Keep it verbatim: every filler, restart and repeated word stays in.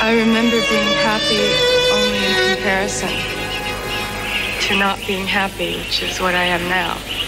I remember being happy only in comparison to not being happy, which is what I am now.